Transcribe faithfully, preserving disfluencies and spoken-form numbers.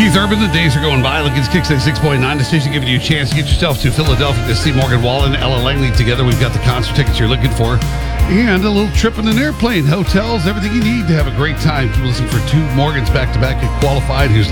Keith Urban, the days are going by. Look, it's Kicks ninety-six point nine. The station giving you a chance to get yourself to Philadelphia to see Morgan Wallen and Ella Langley together. We've got the concert tickets you're looking for and a little trip in an airplane, hotels, everything you need to have a great time. Keep listening for two Morgans back-to-back and qualified who's